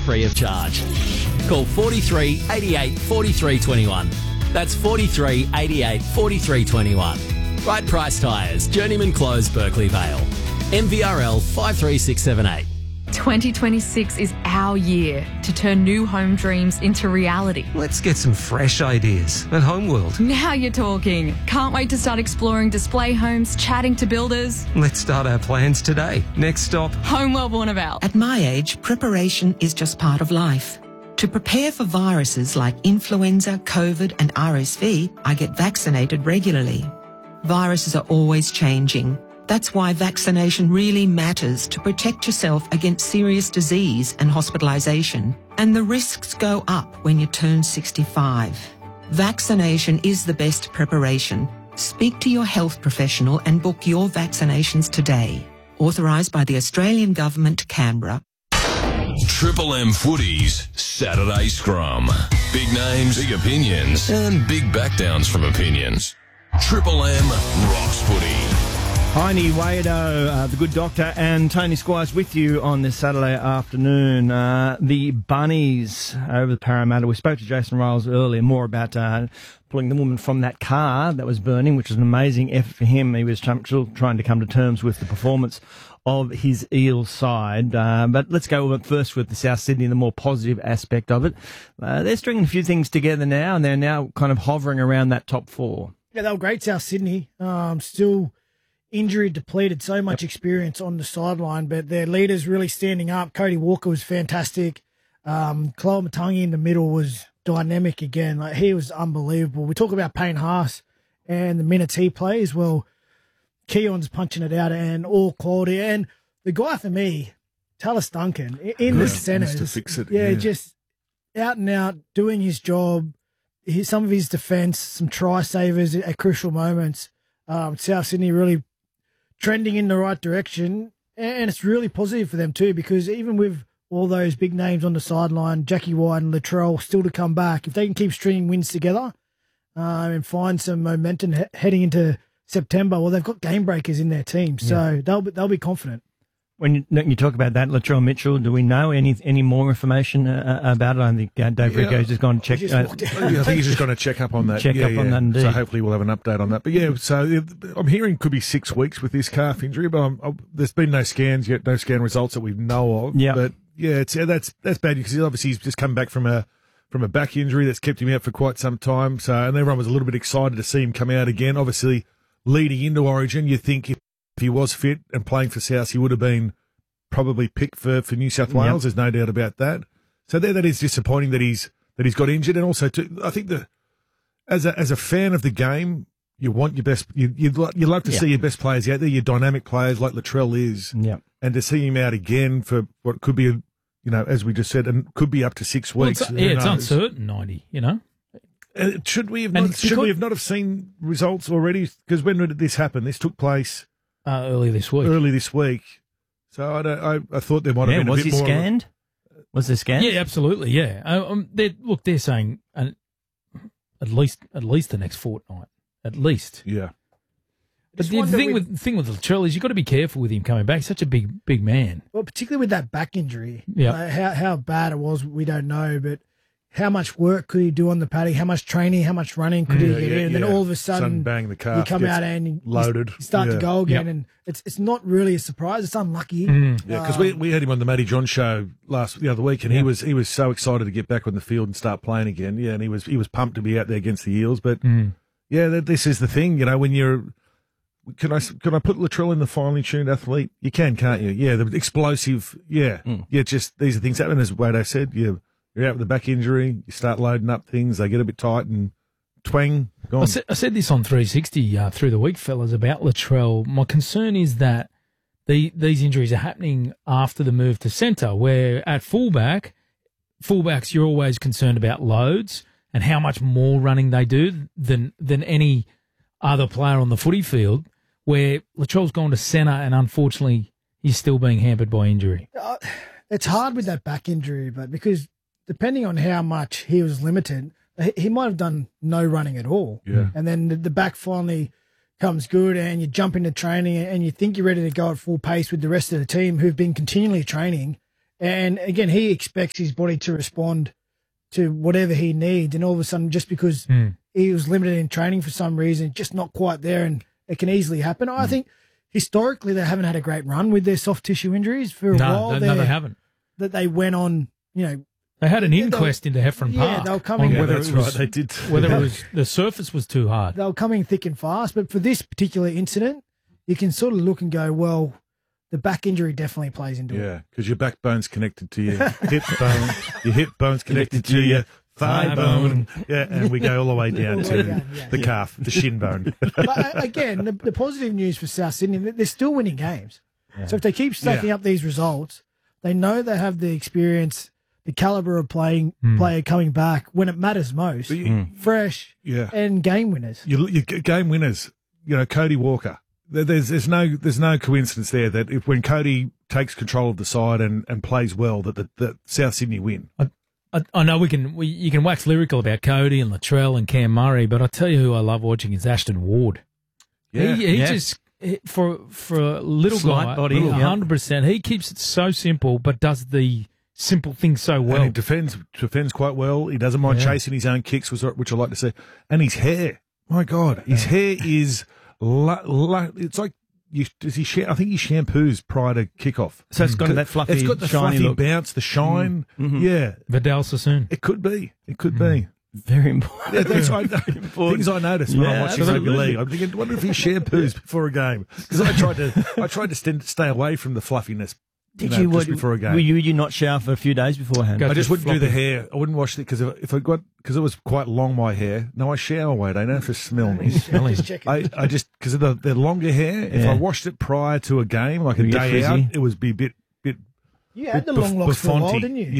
free of charge. Call 43 88 43 21. That's 43 88 43 21. Right Price Tyres, Journeyman Close, Berkeley Vale. MVRL 53678. 2026 is our year to turn new home dreams into reality. Let's get some fresh ideas at Homeworld. Now you're talking. Can't wait to start exploring display homes, chatting to builders. Let's start our plans today. Next stop, Homeworld Warnervale. At my age, preparation is just part of life. To prepare for viruses like influenza, COVID and RSV, I get vaccinated regularly. Viruses are always changing. That's why vaccination really matters to protect yourself against serious disease and hospitalisation. And the risks go up when you turn 65. Vaccination is the best preparation. Speak to your health professional and book your vaccinations today. Authorised by the Australian Government, Canberra. Triple M Footy's Saturday Scrum. Big names, big opinions, and big backdowns from opinions. Triple M rocks footy. Heine Wado, the good doctor, and Tony Squires with you on this Saturday afternoon. The Bunnies over the Parramatta. We spoke to Jason Riles earlier more about pulling the woman from that car that was burning, which was an amazing effort for him. He was still trying to come to terms with the performance of his Eels side. But let's go first with the South Sydney, the more positive aspect of it. They're stringing a few things together now, and they're now kind of hovering around that top four. Yeah, they were great, South Sydney. Still injury depleted, so much experience on the sideline, but their leaders really standing up. Cody Walker was fantastic. Chloe Matangi in the middle was dynamic again. Like, he was unbelievable. We talk about Payne Haas and the minutes he plays. Well, Keon's punching it out and all quality. And the guy for me, Tallis Duncan, in the centres. To fix it. Yeah, just out and out, doing his job. Some of his defence, some try savers at crucial moments. South Sydney really trending in the right direction, and it's really positive for them too, because even with all those big names on the sideline, Jackie White and Latrell still to come back, if they can keep stringing wins together and find some momentum heading into September, well, they've got game breakers in their team, so they'll be confident. When you talk about that, Latrell Mitchell, do we know any more information about it? I think Dave Rico's just gone to check. I think he's just going to check up on that. On that, indeed. So hopefully we'll have an update on that. But yeah, so I'm hearing it could be 6 weeks with this calf injury, but there's been no scans yet, no scan results that we know of. Yeah. But yeah, that's bad because obviously he's just come back from a back injury that's kept him out for quite some time. So, and everyone was a little bit excited to see him come out again. Obviously, leading into Origin, you think if he was fit and playing for South, he would have been probably picked for New South Wales. There's no doubt about that. So that is disappointing that he's got injured, and also I think that as a fan of the game, you want your best. You love to see your best players out there, your dynamic players like Latrell is, and to see him out again for what could be, as we just said, and could be up to 6 weeks. Well, it's uncertain, 90. Should we have not have seen results already? Because when did this happen? This took place early this week. So I thought there might have been a bit more. Was he scanned? Was there scanned? Yeah, absolutely. Yeah. They're saying at least the next fortnight, at least. Yeah. But the thing with Latrell is you've got to be careful with him coming back. He's such a big man. Well, particularly with that back injury. Yeah. How bad it was, we don't know, but how much work could he do on the paddock? How much training? How much running could he get in? And then all of a sudden, bang, the calf you come out and loaded. You start to go again, and it's not really a surprise. It's unlucky. Yeah, because we had him on the Matty John show the other week, and he was so excited to get back on the field and start playing again. Yeah, and he was pumped to be out there against the Eels. But this is the thing, when you're. Can I put Latrell in the finely tuned athlete? You can't you? Yeah, the explosive. Yeah, just these are things happen. As Wado said, you're out with a back injury, you start loading up things, they get a bit tight and twang, gone. I said this on 360 through the week, fellas, about Latrell. My concern is that these injuries are happening after the move to centre, where at fullbacks you're always concerned about loads and how much more running they do than any other player on the footy field, where Latrell's gone to centre and unfortunately he's still being hampered by injury. It's hard with that back injury, but because depending on how much he was limited, he might have done no running at all. Yeah. And then the back finally comes good and you jump into training and you think you're ready to go at full pace with the rest of the team who've been continually training And again, he expects his body to respond to whatever he needs. And all of a sudden, just because he was limited in training for some reason, just not quite there, and it can easily happen. I think historically they haven't had a great run with their soft tissue injuries for a while. No, they haven't. That they went on, They had an inquest into Heffron Park. Yeah, they were coming. Whether they did. Whether it was the surface was too hard. They were coming thick and fast. But for this particular incident, you can sort of look and go, well, the back injury definitely plays into it. Yeah, because your backbone's connected to your hip bone. Your hip bone's connected to your thigh bone. Yeah, and we go all the way down to the calf, the shin bone. But again, the positive news for South Sydney, they're still winning games. Yeah. So if they keep stacking up these results, they know they have the experience, the caliber of player coming back when it matters most, fresh and game winners. You game winners. Cody Walker. There's no coincidence there that if when Cody takes control of the side and plays well, that South Sydney win. I know you can wax lyrical about Cody and Latrell and Cam Murray, but I tell you who I love watching is Ashton Ward. Yeah, he just for a little Slight guy, body, 100%. He keeps it so simple, but does the simple things so well. And he defends quite well. He doesn't mind chasing his own kicks, which I like to see. And his hair, my God, his hair is it's like I think he shampoos prior to kickoff. So it's got that fluffy, it's got the shiny fluffy look. bounce, the shine. Yeah, Vidal Sassoon. it could be. Very important. Yeah, that's things I notice when I'm watching rugby league. I'm thinking, I wonder if he shampoos before a game, because I tried to stay away from the fluffiness. Just before a game. Were you not shower for a few days beforehand? I just wouldn't do the hair. I wouldn't wash it because because it was quite long, my hair. No, I shower, wait. I don't have to smell me. I just because of the longer hair. If I washed it prior to a game, like a day out, it would be a bit. You had the long locks for a while, didn't you?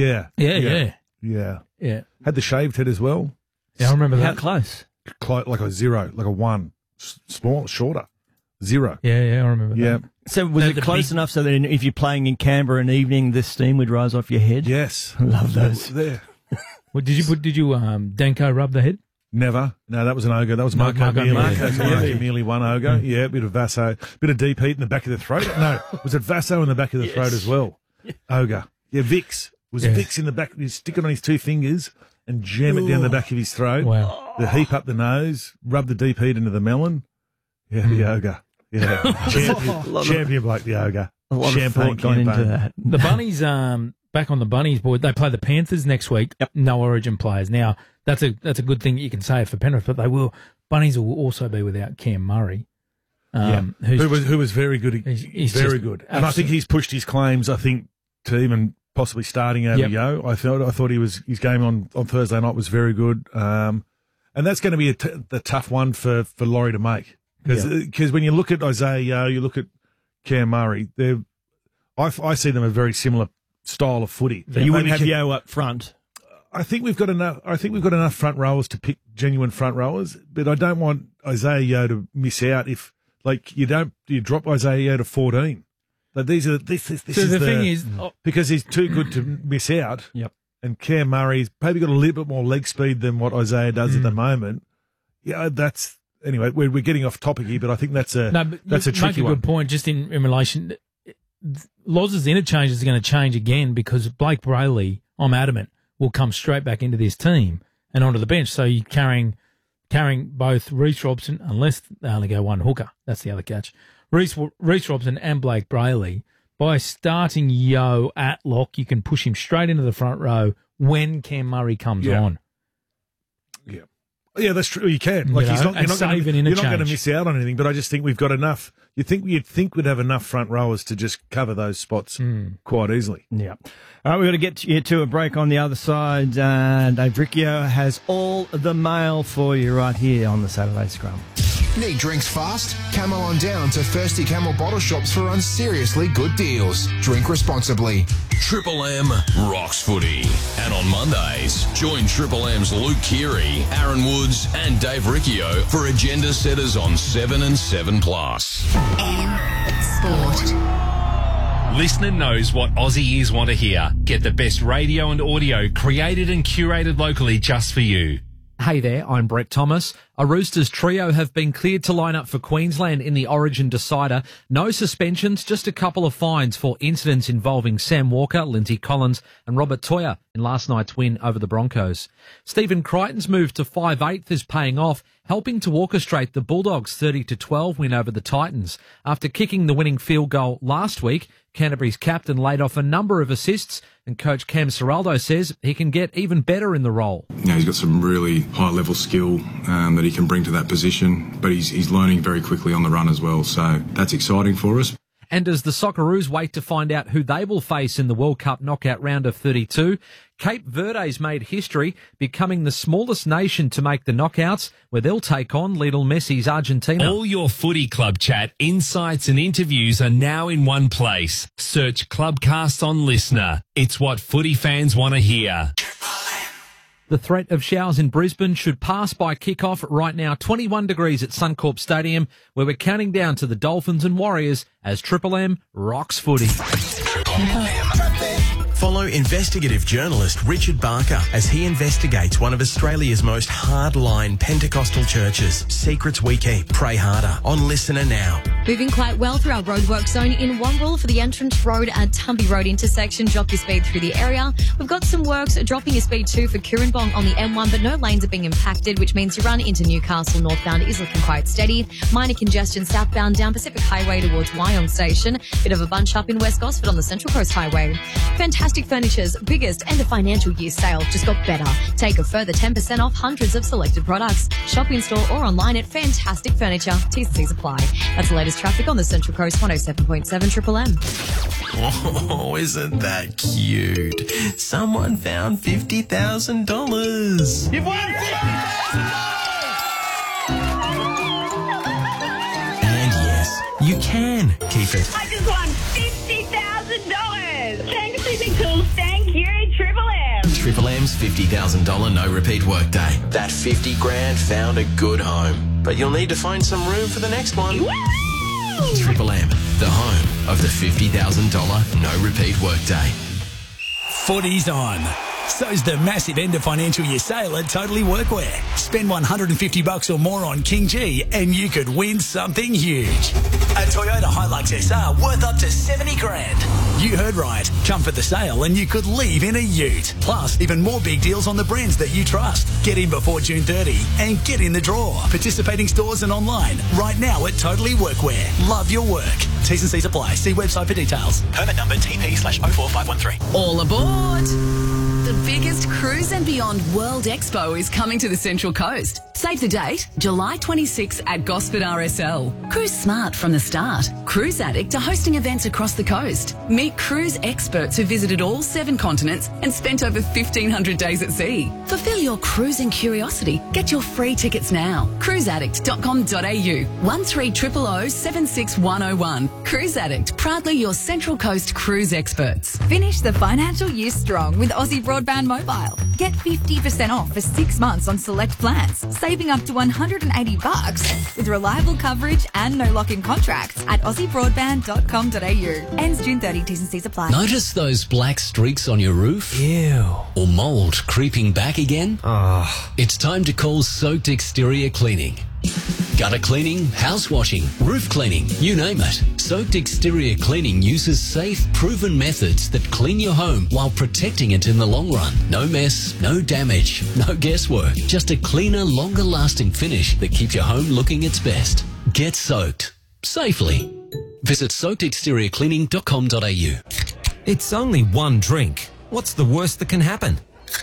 Yeah. Had the shaved head as well. Yeah, I remember that. How close? Like a 0, like a 1, small, shorter, 0. Yeah, I remember Yeah. that. So was it close enough so that if you're playing in Canberra an evening, the steam would rise off your head? Yes. I love those. There. Well, did you Danko rub the head? Never. No, that was an ogre. That was Marco Mealy. Marco Mealy, one ogre. Yeah, a bit of Vasso. Bit of deep heat in the back of the throat. No, was it Vasso in the back of the throat as well? Ogre. Yeah, Vicks. Vicks in the back. You stick it on his 2 fingers and jam it down the back of his throat. Wow. The heap up the nose, rub the deep heat into the melon. Yeah, the ogre. Yeah. Champion bloke, the ogre. A lot of thought gone into that. The Bunnies, back on the Bunnies board, they play the Panthers next week. Yep. No Origin players. Now, that's a good thing you can say for Penrith, but Bunnies will also be without Cam Murray. Who was very good. He's very good. And I think he's pushed his claims, to even possibly starting over Yo. I thought his game on Thursday night was very good. And that's going to be the tough one for Laurie to make. Because when you look at Isaiah Yo, you look at Cam Murray, I see them a very similar style of footy. So you wouldn't have Yo up front. I think we've got enough front rowers to pick genuine front rowers, but I don't want Isaiah Yo to miss out if you drop Isaiah Yo to 14. Like this is the thing is because he's too good to miss out. Yep. And Cam Murray's probably got a little bit more leg speed than what Isaiah does at the moment. Yeah, that's anyway. We're getting off topic here, but I think that's a tricky one. Good point. Just in relation, Loz's interchange is going to change again because Blake Brayley, I'm adamant, will come straight back into this team and onto the bench. So you're carrying both Reece Robson, unless they only go one hooker. That's the other catch. Reece Robson and Blake Brayley. By starting Yo at lock, you can push him straight into the front row when Cam Murray comes on. Yeah. Yeah, that's true. You can. Like you're not going to miss out on anything. But I just think we've got enough. You'd think we'd have enough front rowers to just cover those spots quite easily. Yeah. All right, we're going to get you to a break on the other side. Dave Riccio has all the mail for you right here on the Saturday Scrum. Need drinks fast? Camel on down to Thirsty Camel bottle shops for unseriously good deals. Drink responsibly. Triple M rocks footy. And on Mondays, join Triple M's Luke Keary, Aaron Woods and Dave Riccio for agenda setters on 7 and 7+. M Sport. Listener knows what Aussie ears want to hear. Get the best radio and audio created and curated locally just for you. Hey there, I'm Brett Thomas. A Roosters trio have been cleared to line up for Queensland in the Origin decider. No suspensions, just a couple of fines for incidents involving Sam Walker, Lindsay Collins and Robert Toya in last night's win over the Broncos. Stephen Crichton's move to 5/8 is paying off, helping to orchestrate the Bulldogs' 30-12 win over the Titans. After kicking the winning field goal last week, Canterbury's captain laid off a number of assists, and coach Cam Serraldo says he can get even better in the role. He's got some really high-level skill that he can bring to that position, but he's learning very quickly on the run as well, so that's exciting for us. And as the Socceroos wait to find out who they will face in the World Cup knockout round of 32, Cape Verde's made history, becoming the smallest nation to make the knockouts, where they'll take on Lionel Messi's Argentina. All your footy club chat, insights and interviews are now in one place. Search Clubcast on Listener. It's what footy fans want to hear. The threat of showers in Brisbane should pass by kick-off. Right now, 21 degrees at Suncorp Stadium, where we're counting down to the Dolphins and Warriors as Triple M rocks footy. Follow investigative journalist Richard Barker as he investigates one of Australia's most hardline Pentecostal churches. Secrets we keep, pray harder. On Listener now. Moving quite well through our roadwork zone in one rule for the entrance road at Tumby Road intersection. Drop your speed through the area. We've got some works dropping your speed too for Currambong on the M1, but no lanes are being impacted, which means your run into Newcastle northbound is looking quite steady. Minor congestion southbound down Pacific Highway towards Wyong Station. Bit of a bunch up in West Gosford on the Central Coast Highway. Fantastic Furniture's biggest end of financial year sale just got better. Take a further 10% off hundreds of selected products. Shop in store or online at Fantastic Furniture. T's and C's apply. That's the latest traffic on the Central Coast 107.7 Triple M. Oh, isn't that cute? Someone found $50,000. You've won And yes, you can keep it. I just won $50,000. Thanks, Sleeping Tools. Thank you, Triple M. Triple M's $50,000 no repeat workday. That 50 grand found a good home. But you'll need to find some room for the next one. Woo! Triple M, the home of the $50,000 no repeat workday. Footy's on. So's the massive end of financial year sale at Totally Workwear. Spend $150 or more on King G and you could win something huge. A Toyota Hilux SR worth up to 70 grand. You heard right. Come for the sale and you could leave in a ute. Plus, even more big deals on the brands that you trust. Get in before June 30 and get in the draw. Participating stores and online right now at Totally Workwear. Love your work. T's and C's apply. See website for details. Permit number TP/04513. All aboard! The biggest Cruise and Beyond World Expo is coming to the Central Coast. Save the date, July 26 at Gosford RSL. Cruise smart from the start. Cruise Addict are hosting events across the coast. Meet cruise experts who visited all 7 continents and spent over 1,500 days at sea. Fulfill your cruising curiosity. Get your free tickets now. cruiseaddict.com.au 1300 76101. Cruise Addict, proudly your Central Coast cruise experts. Finish the financial year strong with Aussie Broadband Mobile. Get 50% off for 6 months on select plans, saving up to $180 with reliable coverage and no lock-in contracts at aussiebroadband.com.au. Ends June 30. T's and C's apply. Notice those black streaks on your roof? Ew. Or mould creeping back again? Oh. It's time to call Soaked Exterior Cleaning. Gutter cleaning, house washing, roof cleaning, you name it. Soaked Exterior Cleaning uses safe, proven methods that clean your home while protecting it in the long run. No mess, no damage, no guesswork. Just a cleaner, longer-lasting finish that keeps your home looking its best. Get soaked. Safely. Visit soakedexteriorcleaning.com.au. It's only one drink. What's the worst that can happen?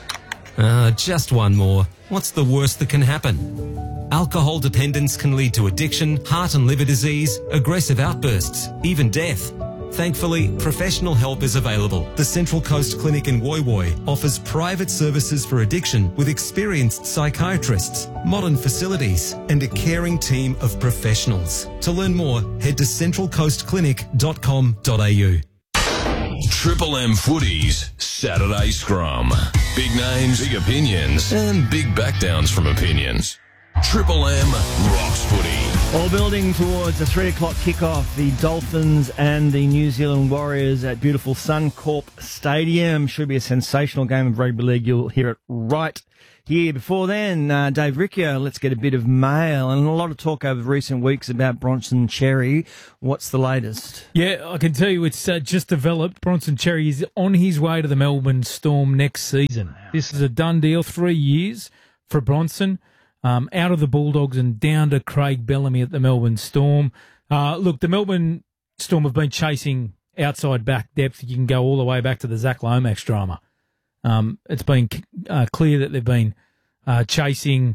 Just one more. What's the worst that can happen? Alcohol dependence can lead to addiction, heart and liver disease, aggressive outbursts, even death. Thankfully, professional help is available. The Central Coast Clinic in Woy Woy offers private services for addiction with experienced psychiatrists, modern facilities, and a caring team of professionals. To learn more, head to centralcoastclinic.com.au. Triple M Footy's Saturday Scrum. Big names, big opinions, and big backdowns from opinions. Triple M rocks footy. All building towards a 3 o'clock kickoff, the Dolphins and the New Zealand Warriors at beautiful Suncorp Stadium. Should be a sensational game of rugby league. You'll hear it right here. Before then, Dave Riccio, let's get a bit of mail. And a lot of talk over recent weeks about Bronson Xerri. What's the latest? Yeah, I can tell you it's just developed. Bronson Xerri is on his way to the Melbourne Storm next season. This is a done deal, 3 years for Bronson. Out of the Bulldogs and down to Craig Bellamy at the Melbourne Storm. Look, the Melbourne Storm have been chasing outside back depth. You can go all the way back to the Zach Lomax drama. It's been clear that they've been chasing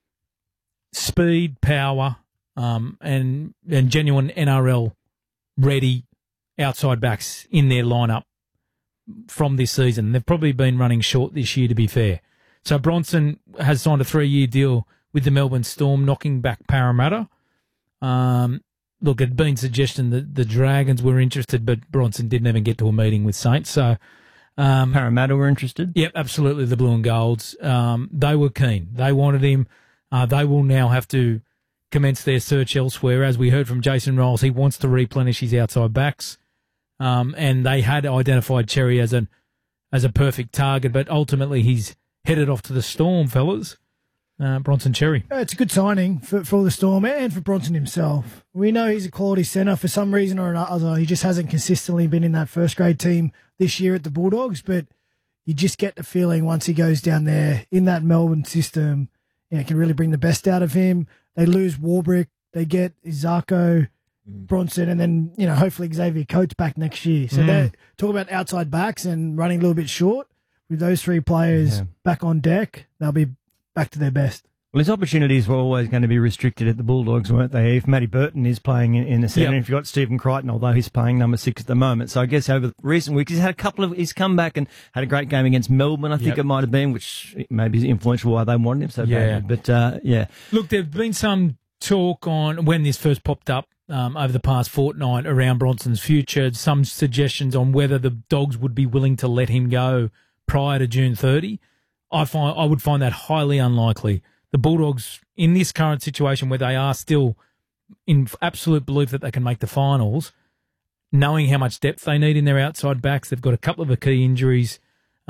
speed, power, and genuine NRL ready outside backs in their lineup from this season. They've probably been running short this year, to be fair. So Bronson has signed a 3-year deal with the Melbourne Storm, knocking back Parramatta. Look, it had been suggestion that the Dragons were interested, but Bronson didn't even get to a meeting with Saints. So Parramatta were interested? Yep, absolutely, the Blue and Golds. They were keen. They wanted him. They will now have to commence their search elsewhere. As we heard from Jason Riles, he wants to replenish his outside backs. And they had identified Xerri as a perfect target, but ultimately he's headed off to the Storm, fellas. Bronson Xerri. It's a good signing for the Storm and for Bronson himself. We know he's a quality centre. For some reason or another, he just hasn't consistently been in that first-grade team this year at the Bulldogs, but you just get the feeling once he goes down there in that Melbourne system, it can really bring the best out of him. They lose Warbrick. They get Zarko, Bronson, and then, hopefully Xavier Coates back next year. So they talk about outside backs and running a little bit short. With those three players back on deck, they'll be back to their best. Well, his opportunities were always going to be restricted at the Bulldogs, weren't they? If Matty Burton is playing in the centre, and if you've got Stephen Crichton, although he's playing number 6 at the moment. So I guess over recent weeks, he's come back and had a great game against Melbourne, I think it might have been, which maybe is influential why they wanted him so badly. But, Look, there's been some talk on when this first popped up over the past fortnight around Bronson's future, some suggestions on whether the Dogs would be willing to let him go prior to June 30. I would find that highly unlikely. The Bulldogs, in this current situation where they are still in absolute belief that they can make the finals, knowing how much depth they need in their outside backs, they've got a couple of key injuries.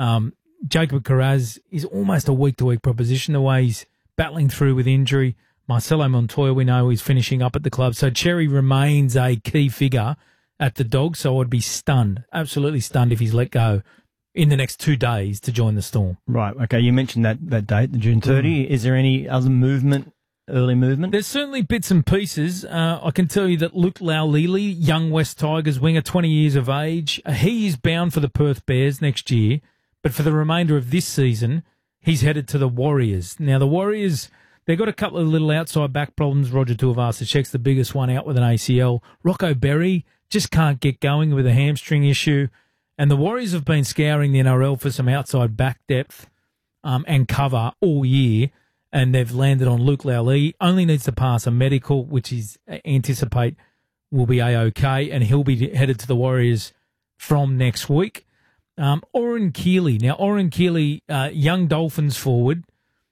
Jacob Carraz is almost a week-to-week proposition, the way he's battling through with injury. Marcelo Montoya, we know, is finishing up at the club. So Xerri remains a key figure at the Dogs, so I'd be stunned, absolutely stunned if he's let go in the next 2 days to join the Storm. Right, okay, you mentioned that date, the June 30. Is there any other early movement? There's certainly bits and pieces. I can tell you that Luke Laulili, young West Tigers winger, 20 years of age, he is bound for the Perth Bears next year, but for the remainder of this season, he's headed to the Warriors. Now, the Warriors, they've got a couple of little outside back problems. Roger Tuivasa-Sheck's the biggest one, out with an ACL. Rocco Berry just can't get going with a hamstring issue. And the Warriors have been scouring the NRL for some outside back depth and cover all year, and they've landed on Luke Laulili. Only needs to pass a medical, which is anticipate will be A-OK, and he'll be headed to the Warriors from next week. Oren Keeley. Now, Oren Keeley, young Dolphins forward.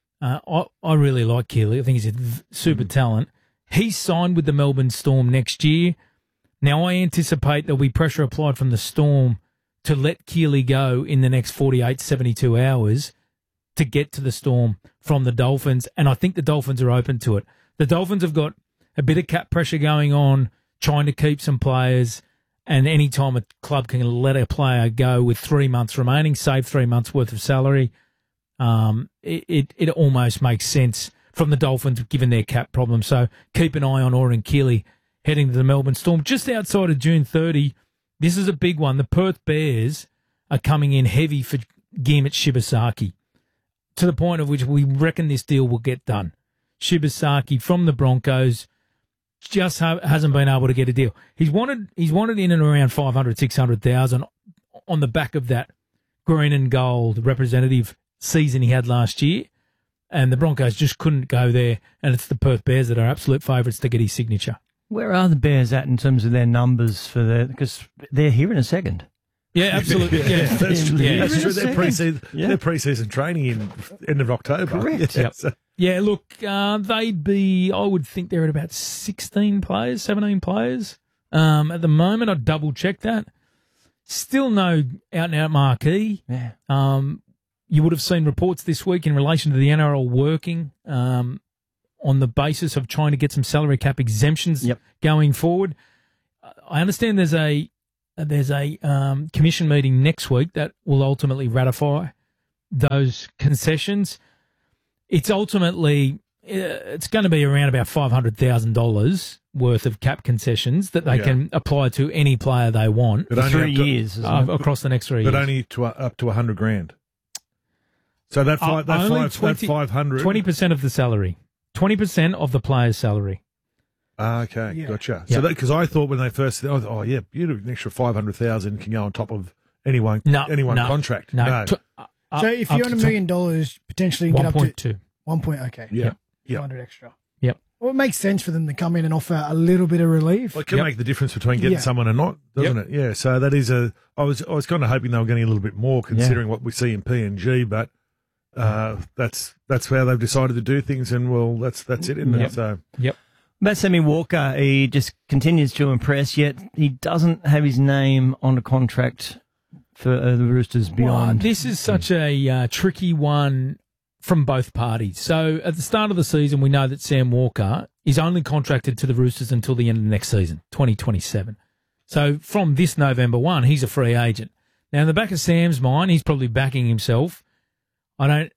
I really like Keeley. I think he's a super talent. He's signed with the Melbourne Storm next year. Now, I anticipate there'll be pressure applied from the Storm to let Keeley go in the next 48, 72 hours to get to the Storm from the Dolphins, and I think the Dolphins are open to it. The Dolphins have got a bit of cap pressure going on, trying to keep some players, and any time a club can let a player go with 3 months remaining, save 3 months' worth of salary, it almost makes sense from the Dolphins given their cap problem. So keep an eye on Oren Keeley heading to the Melbourne Storm. Just outside of June 30, this is a big one. The Perth Bears are coming in heavy for Gimit Shibasaki, to the point of which we reckon this deal will get done. Shibasaki from the Broncos just hasn't been able to get a deal. He's wanted in and around 500, 600,000 on the back of that green and gold representative season he had last year, and the Broncos just couldn't go there, and it's the Perth Bears that are absolute favourites to get his signature. Where are the Bears at in terms of their numbers because they're here in a second? Yeah, absolutely. Yeah, That's true. Yeah. That's true. Their pre-season training in end of October. Correct. Yeah, Yep. so- Yeah, look, they'd be, I would think they're at about 16 players, 17 players. At the moment, I'd double check that. Still no out-and-out marquee. Yeah. You would have seen reports this week in relation to the NRL working on the basis of trying to get some salary cap exemptions going forward. I understand there's a commission meeting next week that will ultimately ratify those concessions. It's ultimately it's going to be around about $500,000 worth of cap concessions that they can apply to any player they want But only 3 up to- years. Isn't it? across the next 3 years. But only to up to $100,000. So that Only 500. 20% of the salary, 20% of the player's salary. Okay, gotcha. Yeah. So that because I thought when they first said, oh yeah, an extra 500,000 can go on top of anyone No, contract. No. So if you earn $1 million, potentially you can get up to 1.2. 1 point. Okay. Yeah. 200 extra. Yep. Well, it makes sense for them to come in and offer a little bit of relief. Well, it can make the difference between getting someone and not, doesn't it? Yeah. So that is I was kind of hoping they were getting a little bit more, considering what we see in PNG, but that's how they've decided to do things, and well, that's it, isn't it? So About Sammy Walker, he just continues to impress, yet he doesn't have his name on a contract for the Roosters beyond. This is such a tricky one from both parties. So at the start of the season, we know that Sam Walker is only contracted to the Roosters until the end of next season, 2027. So from this November 1, he's a free agent. Now, in the back of Sam's mind, he's probably backing himself. I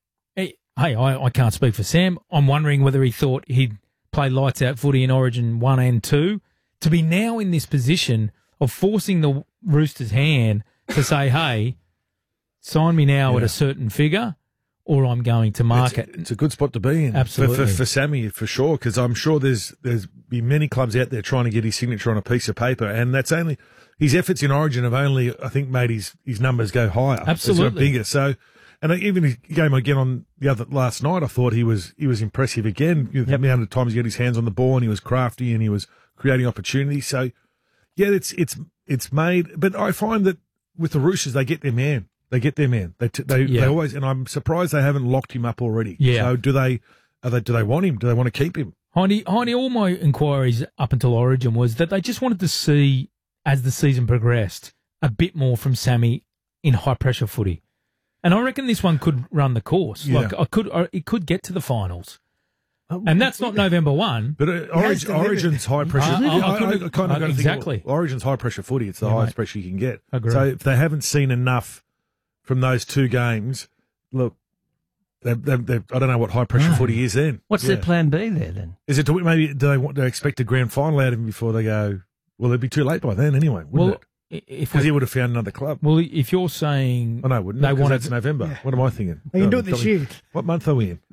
can't speak for Sam. I'm wondering whether he thought he'd play lights out footy in Origin 1 and 2 to be now in this position of forcing the Roosters' hand to say, hey, sign me now at a certain figure or I'm going to market. It's a good spot to be in. Absolutely. For Sammy, for sure, because I'm sure there's be many clubs out there trying to get his signature on a piece of paper, and that's only his efforts in Origin have only, I think, made his numbers go higher. Absolutely. It's got bigger. So, and even his game again on last night, I thought he was impressive again. The amount of times he got his hands on the ball, and he was crafty, and he was creating opportunities. So, yeah, it's made. But I find that with the Roosters, they get their man. They always, and I'm surprised they haven't locked him up already. Yeah. So do they want him? Do they want to keep him? Heidi, all my inquiries up until Origin was that they just wanted to see, as the season progressed, a bit more from Sammy in high pressure footy. And I reckon this one could run the course. Yeah. It could get to the finals. And that's not November 1. But Origin's high pressure. Exactly. Origin's high pressure footy. It's the highest pressure you can get. Agreed. So if they haven't seen enough from those two games, look, I don't know what high pressure footy is then. What's their plan B there then? Is it do they expect a grand final out of him before they go? Well, it'd be too late by then anyway, wouldn't it? Because he would have found another club. Well, if you're saying I know, wouldn't they it? wanted That's November. Yeah. What am I thinking? They can do it this year. What month are we in?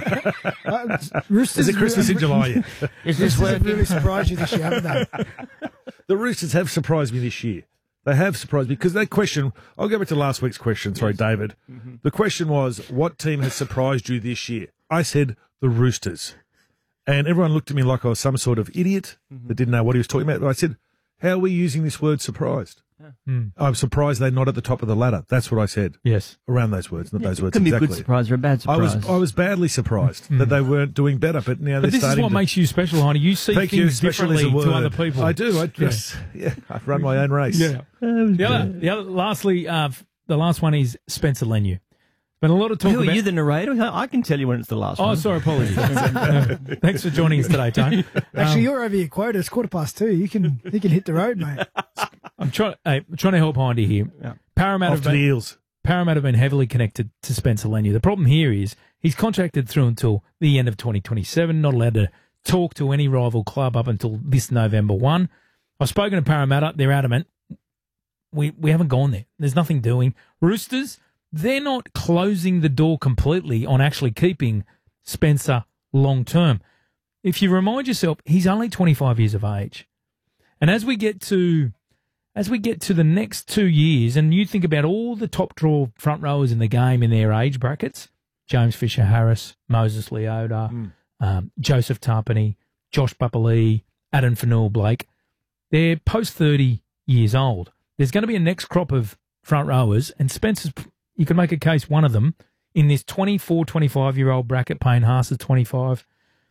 Roosters Is it Christmas in July yet? Is this working? Really surprised you this year, haven't they? The Roosters have surprised me this year. They have surprised me because that question, I'll go back to last week's question. Sorry, David. Mm-hmm. The question was, what team has surprised you this year? I said the Roosters. And everyone looked at me like I was some sort of idiot that didn't know what he was talking about. But I said, how are we using this word surprised? I'm surprised they're not at the top of the ladder. That's what I said. Yes. Around those words, not those words Could be exactly. a good surprise or a bad surprise. I was badly surprised that they weren't doing better, but now they're this starting is what to... makes you special, Honey. You see things differently to other people. I do. I've run my own race. Yeah. Lastly, the last one is Spencer Leniu. Been a lot of talk Who about... are you, the narrator? I can tell you when it's the last one. Oh, sorry, apologies. Thanks for joining us today, Tony. Actually, you're over your quota. It's 2:15. You can hit the road, mate. I'm trying to help Hindy here. Yeah. Parramatta have been heavily connected to Spencer Leniu. The problem here is he's contracted through until the end of 2027, not allowed to talk to any rival club up until this November 1. I've spoken to Parramatta. They're adamant. We haven't gone there. There's nothing doing. Roosters, they're not closing the door completely on actually keeping Spencer long term. If you remind yourself, he's only 25 years of age. And as we get to the next 2 years, and you think about all the top draw front rowers in the game in their age brackets, James Fisher-Harris, Moses Leota, Joseph Tarpany, Josh Papali'i, Adam Fanua-Blake, they're post 30 years old. There's going to be a next crop of front rowers, and Spencer's, you could make a case one of them in this 24, 25-year-old bracket, Payne Haas is 25,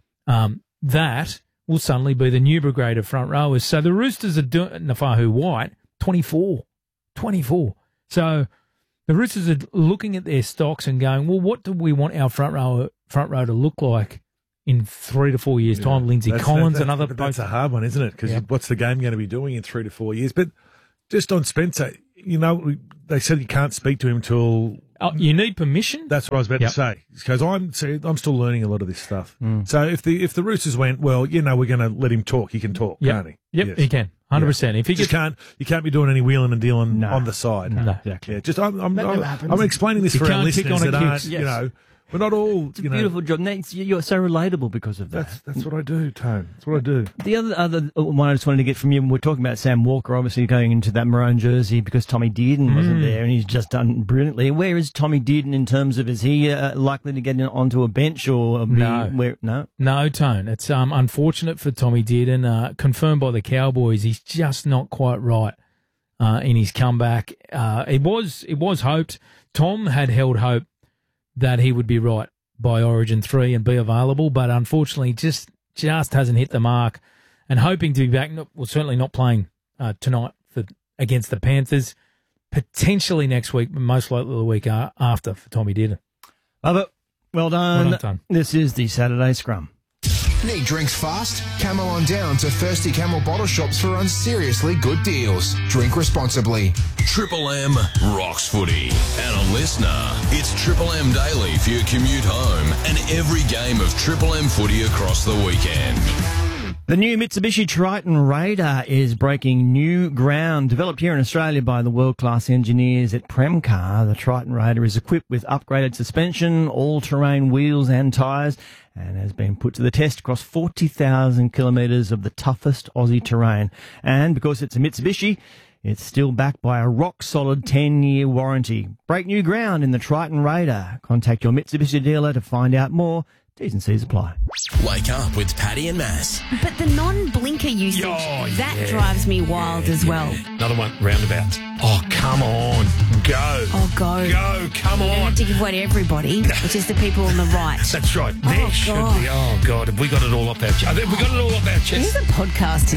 that will suddenly be the new brigade of front rowers. So the Roosters are doing Nafahu White, 24. So the Roosters are looking at their stocks and going, well, what do we want our front row to look like in 3 to 4 years' time? Lindsay Collins, another. That's a hard one, isn't it? Because what's the game going to be doing in 3 to 4 years? But just on Spencer, they said you can't speak to him until. Oh, you need permission? That's what I was about to say. Because I'm still learning a lot of this stuff. So if the Roosters went, well, we're going to let him talk. He can talk, can't he? Yep, yes. he can. 100%. If he you can't be doing any wheeling and dealing on the side. No, exactly. Yeah, just I'm explaining this for our listeners that aren't, we're not all, It's a beautiful job. Nate, you're so relatable because of that. That's what I do, Tone. That's what I do. The other one I just wanted to get from you, we're talking about Sam Walker obviously going into that maroon jersey because Tommy Dearden wasn't there, and he's just done brilliantly. Where is Tommy Dearden in terms of, is he likely to get onto a bench or No, Tone. It's unfortunate for Tommy Dearden. Confirmed by the Cowboys, he's just not quite right in his comeback. It was hoped. Tom had held hope that he would be right by Origin 3 and be available, but unfortunately just hasn't hit the mark, and hoping to be back, certainly not playing tonight against the Panthers, potentially next week, but most likely the week after for Tommy Dearden. Love it. Well done. Well done. This is the Saturday Scrum. Need drinks fast? Camel on down to Thirsty Camel bottle shops for unseriously good deals. Drink responsibly. Triple M rocks footy. And a listener, it's Triple M Daily for your commute home and every game of Triple M footy across the weekend. The new Mitsubishi Triton Raider is breaking new ground. Developed here in Australia by the world-class engineers at Premcar, the Triton Raider is equipped with upgraded suspension, all-terrain wheels and tyres, and has been put to the test across 40,000 kilometres of the toughest Aussie terrain. And because it's a Mitsubishi, it's still backed by a rock-solid 10-year warranty. Break new ground in the Triton Raider. Contact your Mitsubishi dealer to find out more. T's and C's apply. Wake up with Paddy and Mass. But the non-blinker usage, that drives me wild as well. Another one, roundabout. Oh, come on. Go. Oh, go. Go, come on. You don't have to give way to everybody. It's just the people on the right. That's right. There should be. Oh, God. Have we got it all up our chest? Have we got it all up our chest? There's a podcast in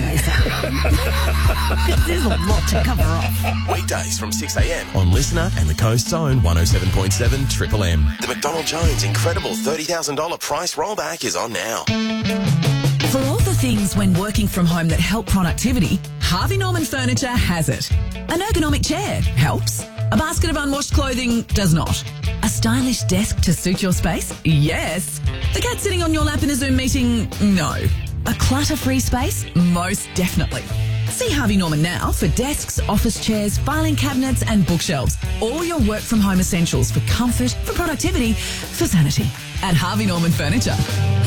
this. There's a lot to cover off. Weekdays from 6 a.m. on Listener and the Coast's own 107.7 Triple M. The McDonald Jones incredible $30,000 price rollback is on now. For all the things when working from home that help productivity, Harvey Norman Furniture has it. An ergonomic chair helps. A basket of unwashed clothing does not. A stylish desk to suit your space? Yes. The cat sitting on your lap in a Zoom meeting? No. A clutter-free space? Most definitely. See Harvey Norman now for desks, office chairs, filing cabinets and bookshelves. All your work from home essentials for comfort, for productivity, for sanity. At Harvey Norman Furniture.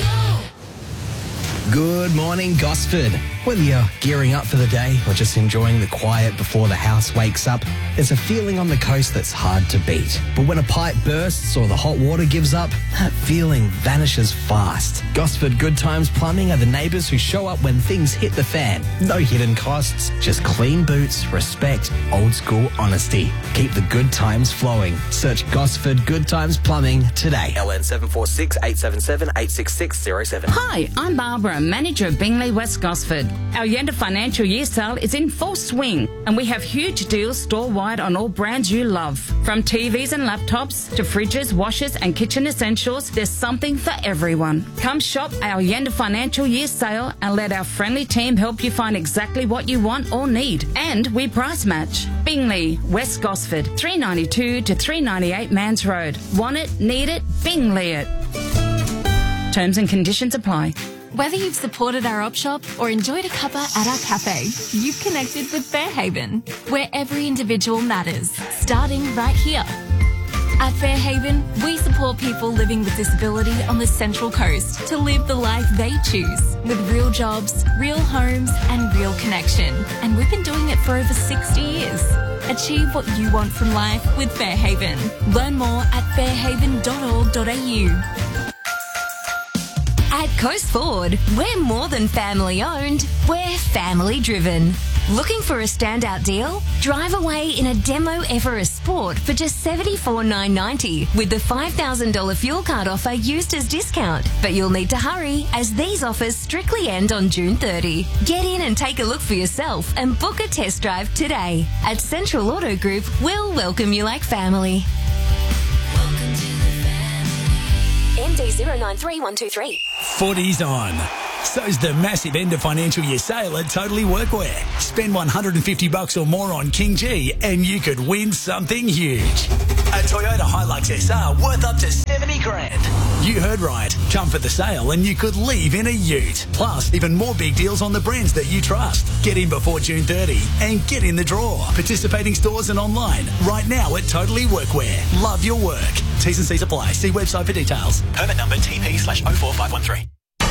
Good morning, Gosford. Whether you're gearing up for the day or just enjoying the quiet before the house wakes up, there's a feeling on the coast that's hard to beat. But when a pipe bursts or the hot water gives up, that feeling vanishes fast. Gosford Good Times Plumbing are the neighbours who show up when things hit the fan. No hidden costs, just clean boots, respect, old school honesty. Keep the good times flowing. Search Gosford Good Times Plumbing today. LN 746 877 86607. Hi, I'm Barbara, manager of Bingley West Gosford. Our Yenda financial year sale is in full swing, and we have huge deals store-wide on all brands you love. From TVs and laptops to fridges, washers and kitchen essentials, there's something for everyone. Come shop our Yenda financial year sale and let our friendly team help you find exactly what you want or need. And we price match. Bingley, West Gosford, 392 to 398 Mans Road. Want it, need it, Bingley it. Terms and conditions apply. Whether you've supported our op shop or enjoyed a cuppa at our cafe, you've connected with Fairhaven, where every individual matters, starting right here. At Fairhaven, we support people living with disability on the Central Coast to live the life they choose, with real jobs, real homes and real connection. And we've been doing it for over 60 years. Achieve what you want from life with Fairhaven. Learn more at fairhaven.org.au. At Coast Ford, we're more than family owned, we're family driven. Looking for a standout deal? Drive away in a demo Everest Sport for just $74,990 with the $5,000 fuel card offer used as discount. But you'll need to hurry as these offers strictly end on June 30. Get in and take a look for yourself and book a test drive today. At Central Auto Group, we'll welcome you like family. MD 093123. Footy's on. So's the massive end of financial year sale at Totally Workwear. Spend $150 or more on King G and you could win something huge. A Toyota Hilux SR worth up to 70 grand. You heard right. Come for the sale and you could leave in a ute. Plus, even more big deals on the brands that you trust. Get in before June 30 and get in the draw. Participating stores and online right now at Totally Workwear. Love your work. T's and C's apply. See website for details. Permit number TP/04513.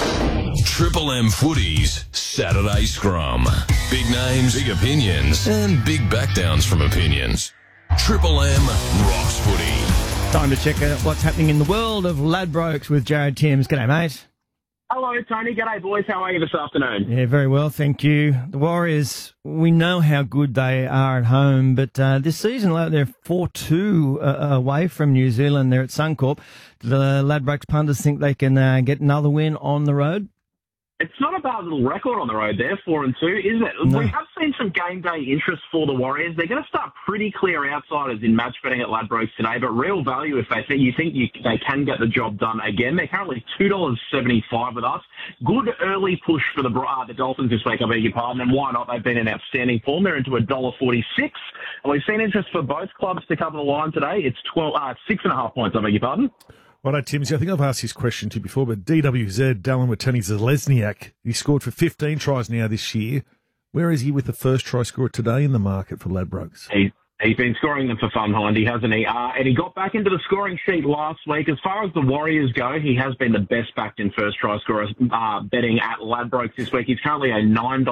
Triple M Footies Saturday Scrum. Big names, big opinions, and big backdowns from opinions. Triple M rocks footy. Time to check out what's happening in the world of Ladbrokes with Jared Timms. G'day, mate. Hello, Tony. G'day, boys. How are you this afternoon? Yeah, very well, thank you. The Warriors, we know how good they are at home, but this season they're 4-2 away from New Zealand. They're at Suncorp. The Ladbrokes punters think they can get another win on the road? It's not a bad little record on the road there, 4-2, is it? No. We have seen some game day interest for the Warriors. They're going to start pretty clear outsiders in match betting at Ladbrokes today, but real value if they think they can get the job done again. They're currently $2.75 with us. Good early push for the Dolphins this week, I beg your pardon, and why not? They've been in outstanding form. They're into $1.46, and we've seen interest for both clubs to cover the line today. It's 6.5 points, I beg your pardon. Righto, Timsy, I think I've asked this question to you before, but DWZ, Dallin Watene-Zelezniak, he scored for 15 tries now this year. Where is he with the first try scorer today in the market for Ladbrokes? He's been scoring them for fun, Hindy, hasn't he? And he got back into the scoring sheet last week. As far as the Warriors go, he has been the best backed in first try scorer betting at Ladbrokes this week. He's currently a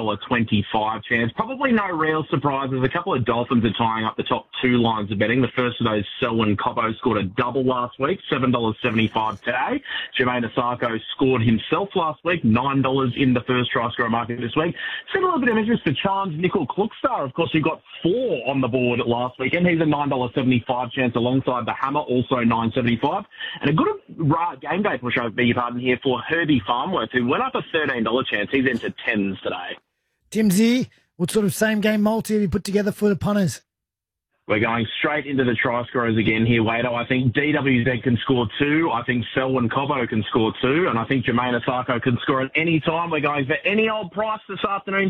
$9.25 chance. Probably no real surprises. A couple of Dolphins are tying up the top two lines of betting. The first of those, Selwyn Cobbo, scored a double last week, $7.75 today. Jermaine Osako scored himself last week, $9 in the first try scorer market this week. Similar bit of interest for Chance Nickel Klukstar, of course, who got 4 on the board last weekend. He's a $9.75 chance alongside the Hammer, also $9.75. And a good game day push, I beg your pardon, here for Herbie Farmworth, who went up a $13 chance. He's into 10s today. Timsy, what sort of same game multi have you put together for the punters? We're going straight into the try scorers again here, Wado. I think DWZ can score 2. I think Selwyn Cobbo can score 2. And I think Jermaine Osako can score at any time. We're going for any old price this afternoon,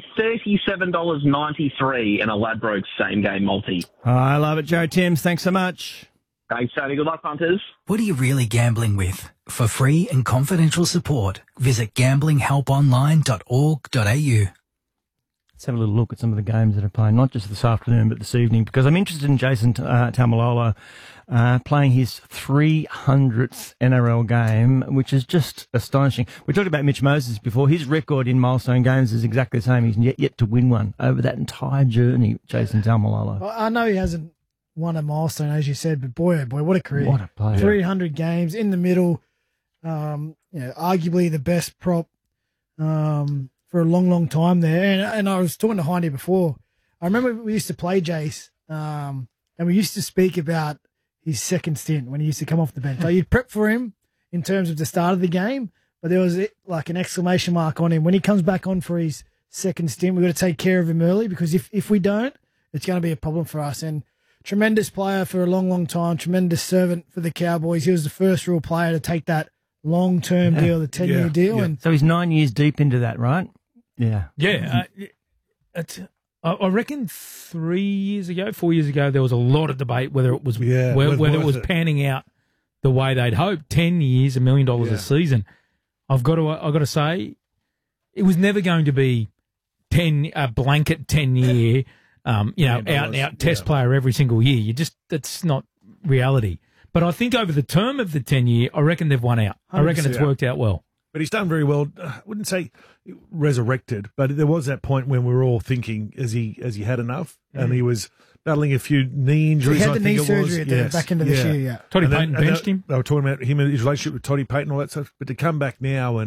$37.93 in a Ladbrokes same game multi. I love it, Jared Timms. Thanks so much. Thanks, Tony. Good luck, punters. What are you really gambling with? For free and confidential support, visit gamblinghelponline.org.au. Let's have a little look at some of the games that are playing, not just this afternoon, but this evening, because I'm interested in Jason Taumalolo playing his 300th NRL game, which is just astonishing. We talked about Mitch Moses before. His record in milestone games is exactly the same. He's yet to win one over that entire journey, Jason Taumalolo. Well, I know he hasn't won a milestone, as you said, but boy, oh boy, what a career. What a player. 300 games in the middle, arguably the best prop for a long, long time there. And I was talking to Hindy before. I remember we used to play Jace, and we used to speak about his second stint when he used to come off the bench. Like, you'd prep for him in terms of the start of the game, but there was like an exclamation mark on him. When he comes back on for his second stint, we've got to take care of him early, because if we don't, it's going to be a problem for us. And tremendous player for a long, long time, tremendous servant for the Cowboys. He was the first real player to take that long-term deal, the 10-year deal. Yeah. And so he's 9 years deep into that, right? Yeah. Yeah. I reckon 4 years ago, there was a lot of debate whether it was whether it was panning out the way they'd hoped. 10 years, $1 million a season. I've got to say, it was never going to be a blanket 10-year, out and out test player every single year. That's not reality. But I think over the term of the 10-year, I reckon they've won out. I reckon it's worked out well. But he's done very well. I wouldn't say resurrected, but there was that point when we were all thinking, has he had enough? And he was battling a few knee injuries. He had the knee surgery at the back end of this year, Toddy Payton benched him. They were talking about him and his relationship with Toddy Payton and all that stuff. But to come back now and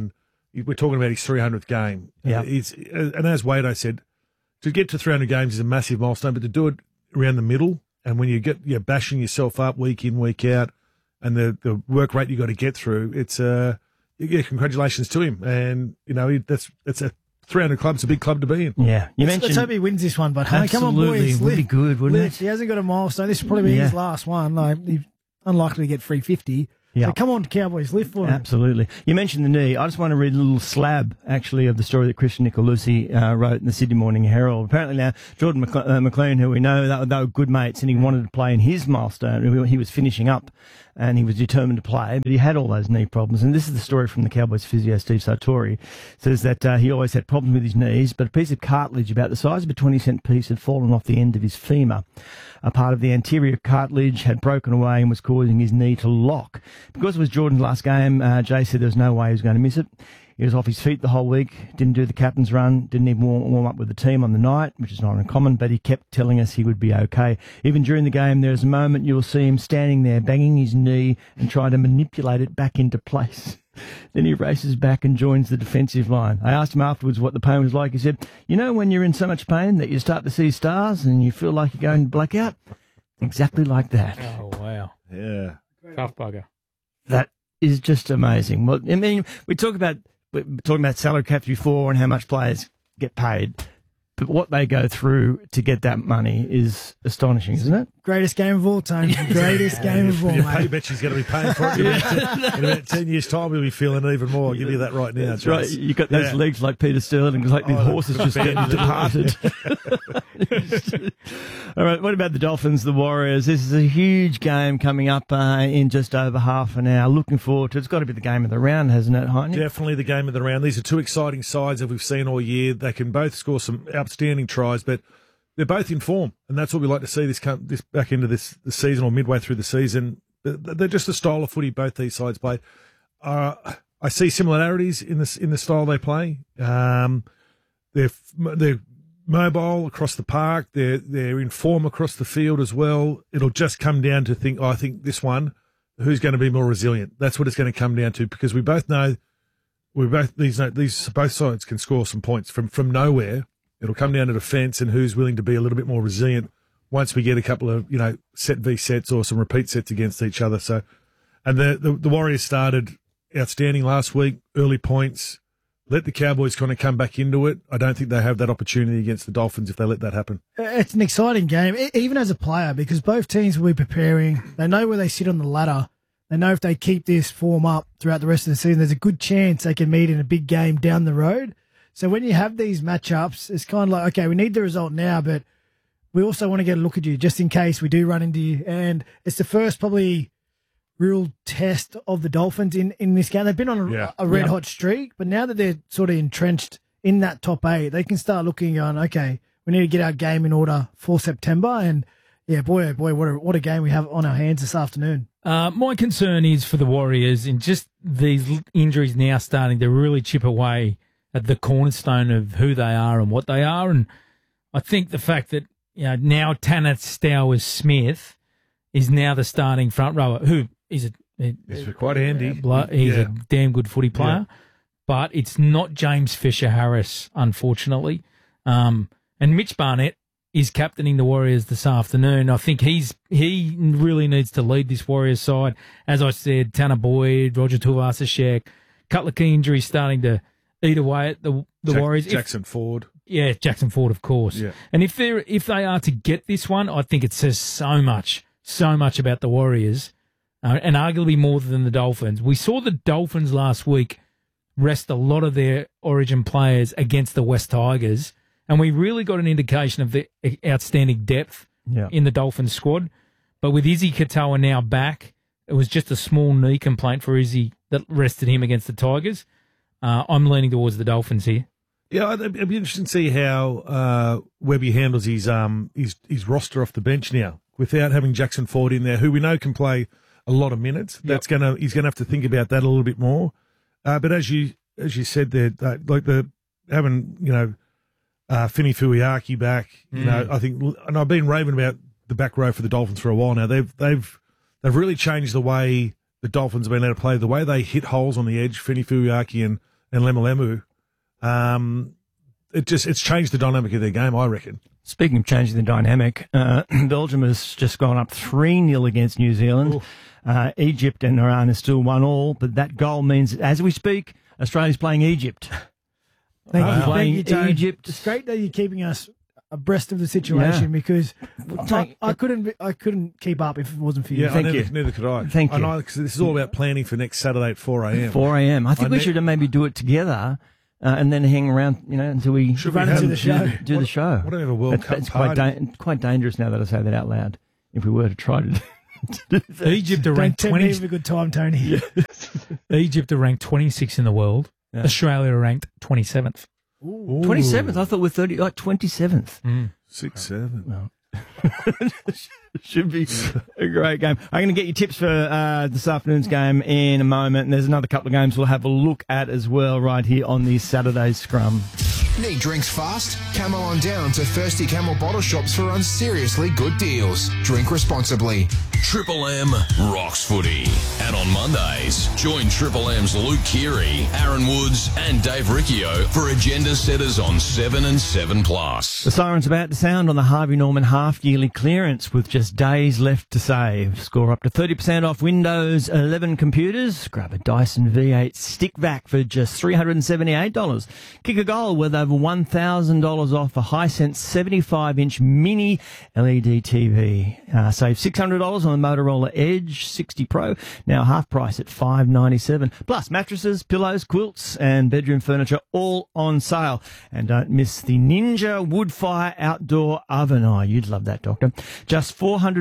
we're talking about his 300th game. Yeah. And as Wado said, to get to 300 games is a massive milestone, but to do it around the middle, and when you're bashing yourself up week in, week out, and the work rate you got to get through, it's congratulations to him. And that's a 300 club. It's a big club to be in. Yeah, let's hope he wins this one. But hey, come on, boys, would be good, wouldn't it? He hasn't got a milestone. This will probably be his last one. Like, he's unlikely to get 350. Yeah. So come on, Cowboys, live for him. Absolutely. You mentioned the knee. I just want to read a little slab, actually, of the story that Christian Nicolosi wrote in the Sydney Morning Herald. Apparently now, Jordan McLean, who we know, they were good mates, and he wanted to play in his milestone. He was finishing up, and he was determined to play, but he had all those knee problems. And this is the story from the Cowboys physio, Steve Sartori. Says that he always had problems with his knees, but a piece of cartilage about the size of a 20-cent piece had fallen off the end of his femur. A part of the anterior cartilage had broken away and was causing his knee to lock. Because it was Jordan's last game, Jay said there was no way he was going to miss it. He was off his feet the whole week, didn't do the captain's run, didn't even warm up with the team on the night, which is not uncommon, but he kept telling us he would be okay. Even during the game, there's a moment you'll see him standing there, banging his knee and trying to manipulate it back into place. Then he races back and joins the defensive line. I asked him afterwards what the pain was like. He said, when you're in so much pain that you start to see stars and you feel like you're going to black out? Exactly like that. Oh, wow. Yeah. Tough bugger. That is just amazing. Well, I mean, we're talking about salary caps before and how much players get paid. But what they go through to get that money is astonishing, isn't it? Greatest game of all time. Greatest game of all, mate. I bet she's going to be paying for it. In about 10 years' time, we'll be feeling it even more. I'll give you that right now. That's right. You got those legs like Peter Sterling, like these horses just getting departed. All right, what about the Dolphins, the Warriors? This is a huge game coming up in just over half an hour. Looking forward to it. It's got to be the game of the round, hasn't it, Heine? Definitely the game of the round. These are two exciting sides that we've seen all year. They can both score some outstanding tries, but they're both in form, and that's what we like to see this back into the season or midway through the season. They're just the style of footy both these sides play. I see similarities in the style they play. They're mobile across the park. They're in form across the field as well. It'll just come down to I think this one, who's going to be more resilient. That's what it's going to come down to, because we both know these both sides can score some points from nowhere. It'll come down to defence and who's willing to be a little bit more resilient once we get a couple of set v sets or some repeat sets against each other. So, and the Warriors started outstanding last week, early points. Let the Cowboys kind of come back into it. I don't think they have that opportunity against the Dolphins if they let that happen. It's an exciting game, even as a player, because both teams will be preparing. They know where they sit on the ladder. They know if they keep this form up throughout the rest of the season, there's a good chance they can meet in a big game down the road. So when you have these matchups, it's kind of like, okay, we need the result now, but we also want to get a look at you just in case we do run into you. And it's the first probably real test of the Dolphins in this game. They've been on a red-hot streak, but now that they're sort of entrenched in that top 8, they can start looking on, okay, we need to get our game in order for September. And, yeah, boy, what a game we have on our hands this afternoon. My concern is for the Warriors in just these injuries now starting to really chip away at the cornerstone of who they are and what they are. And I think the fact that now Tanner Stowers-Smith is now the starting front rower, who is it's quite handy. He's a damn good footy player, but it's not James Fisher-Harris, unfortunately. And Mitch Barnett is captaining the Warriors this afternoon. I think he really needs to lead this Warriors side. As I said, Tanner Boyd, Roger Tuivasa-Sheck, couple of key injuries starting to eat away at the Warriors. Jackson Ford. Yeah, Jackson Ford, of course. Yeah. And if they are to get this one, I think it says so much about the Warriors, and arguably more than the Dolphins. We saw the Dolphins last week rest a lot of their Origin players against the West Tigers, and we really got an indication of the outstanding depth in the Dolphins squad. But with Izzy Katoa now back, it was just a small knee complaint for Izzy that rested him against the Tigers. I'm leaning towards the Dolphins here. Yeah, it'd be interesting to see how Webby handles his roster off the bench now without having Jackson Ford in there, who we know can play a lot of minutes. He's gonna have to think about that a little bit more. But as you said there, having Fini Fuiaki back, I think, and I've been raving about the back row for the Dolphins for a while now. They've really changed the way the Dolphins have been able to play, the way they hit holes on the edge. Fini Fuiaki and Lemulemu, it's changed the dynamic of their game, I reckon. Speaking of changing the dynamic, Belgium has just gone up 3-0 against New Zealand. Egypt and Iran are still 1-1, but that goal means, as we speak, Australia's playing Egypt. Thank you, Tony. Egypt. It's great that you're keeping us abreast of the situation because I couldn't keep up if it wasn't for you. Yeah, neither could I. Thank you. Because this is all about planning for next Saturday at 4 a.m. 4 a.m. I think we should maybe do it together. And then hang around, until we run into the show. Do the show. What a World Cup party. It's quite dangerous now that I say that out loud. If we were to try to do that. Egypt are ranked 20. Have a good time, Tony. Yeah. Egypt are ranked 26 in the world. Yeah. Australia are ranked 27th. Ooh. 27th? I thought we're 27th. 6-7. Well. Should be a great game. I'm going to get you tips for this afternoon's game in a moment. And there's another couple of games we'll have a look at as well right here on the Saturday Scrum. Need drinks fast? Camel on down to Thirsty Camel bottle shops for unseriously good deals. Drink responsibly. Triple M rocks footy. And on Mondays, join Triple M's Luke Keary, Aaron Woods and Dave Riccio for agenda setters on 7 and 7+. The siren's about to sound on the Harvey Norman half-yearly clearance with just days left to save. Score up to 30% off Windows 11 computers. Grab a Dyson V8 stick vac for just $378. Kick a goal with over $1,000 off a Hisense 75-inch mini LED TV. Save $600 on the Motorola Edge 60 Pro, now half price at $597. Plus mattresses, pillows, quilts and bedroom furniture all on sale. And don't miss the Ninja Woodfire Outdoor Oven. Oh, you'd love that, Doctor. Just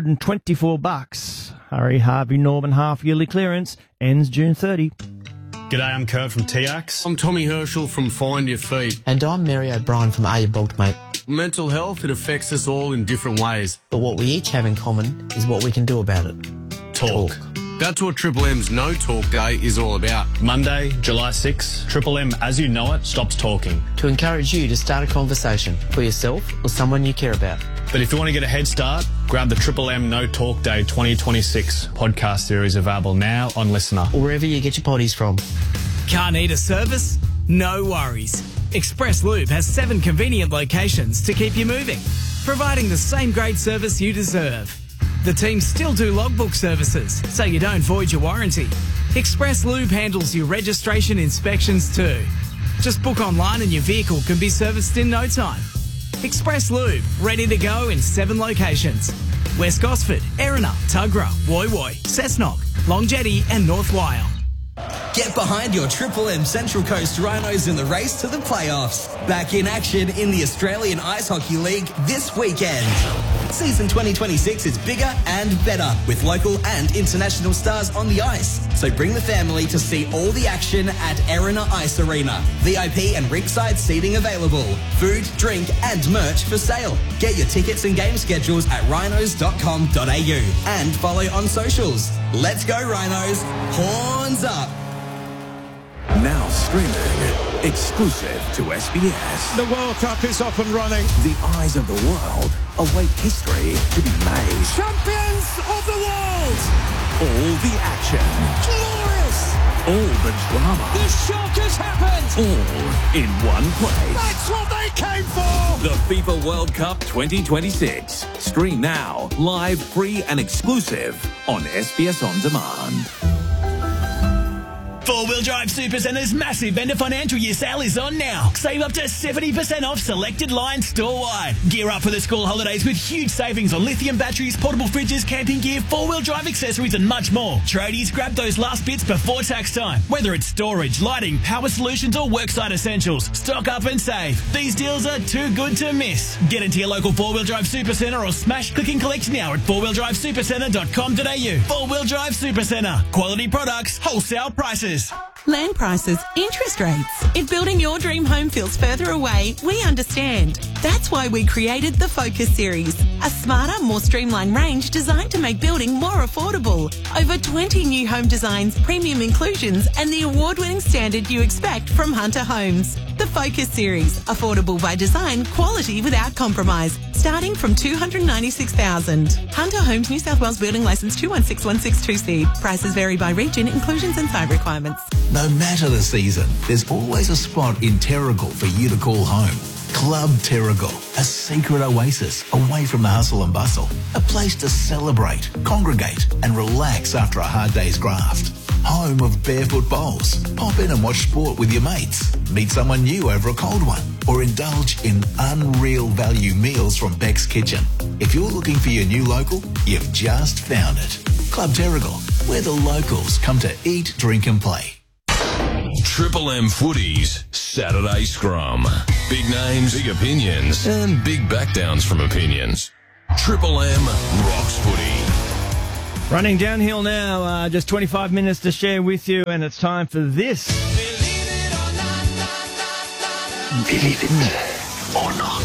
$424. Hurry, Harvey Norman half-yearly clearance ends June 30. G'day, I'm Kurt from TX. I'm Tommy Herschel from Find Your Feet. And I'm Mary O'Brien from Are You Bulked, Mate? Mental health, it affects us all in different ways. But what we each have in common is what we can do about it. Talk. That's what Triple M's No Talk Day is all about. Monday, July 6, Triple M, as you know it, stops talking. To encourage you to start a conversation for yourself or someone you care about. But if you want to get a head start, grab the Triple M No Talk Day 2026 podcast series available now on Listener. Or wherever you get your potties from. Can't need a service? No worries. Express Lube has 7 convenient locations to keep you moving, providing the same great service you deserve. The team still do logbook services, so you don't void your warranty. Express Lube handles your registration inspections too. Just book online and your vehicle can be serviced in no time. Express Lube, ready to go in 7 locations. West Gosford, Erina, Tuggerah, Woy Woy, Cessnock, Long Jetty and North Wyong. Get behind your Triple M Central Coast Rhinos in the race to the playoffs. Back in action in the Australian Ice Hockey League this weekend. Season 2026 is bigger and better with local and international stars on the ice. So bring the family to see all the action at Erina Ice Arena. VIP and ringside seating available. Food, drink and merch for sale. Get your tickets and game schedules at rhinos.com.au and follow on socials. Let's go Rhinos. Horns up. Now streaming, exclusive to SBS. The World Cup is up and running. The eyes of the world await history to be made. Champions of the world! All the action. Glorious! All the drama. The shock has happened! All in one place. That's what they came for! The FIFA World Cup 2026. Stream now, live, free and exclusive on SBS On Demand. 4-Wheel Drive Supercenter's massive end of financial year sale is on now. Save up to 70% off selected lines store-wide. Gear up for the school holidays with huge savings on lithium batteries, portable fridges, camping gear, 4-wheel drive accessories and much more. Tradies, grab those last bits before tax time. Whether it's storage, lighting, power solutions or worksite essentials, stock up and save. These deals are too good to miss. Get into your local 4-Wheel Drive Supercentre or smash click and collect now at 4wheeldrivesupercentre.com.au. 4-Wheel Drive Supercentre. Quality products, wholesale prices. Land prices, interest rates. If building your dream home feels further away, we understand. That's why we created the Focus series, a smarter, more streamlined range designed to make building more affordable. Over 20 new home designs, premium inclusions, and the award-winning standard you expect from Hunter Homes. The Focus series, affordable by design, quality without compromise, starting from $296,000. Hunter Homes, New South Wales Building Licence 216162C. Prices vary by region, inclusions and site requirements. No matter the season, there's always a spot in Terrigal for you to call home. Club Terrigal, a secret oasis away from the hustle and bustle. A place to celebrate, congregate and relax after a hard day's graft. Home of barefoot bowls. Pop in and watch sport with your mates. Meet someone new over a cold one. Or indulge in unreal value meals from Beck's Kitchen. If you're looking for your new local, you've just found it. Club Terrigal, where the locals come to eat, drink and play. Triple M Footies Saturday Scrum. Big names, big opinions, and big backdowns from opinions. Triple M rocks footy. Running downhill now, just 25 minutes to share with you, and it's time for this. Believe it or not.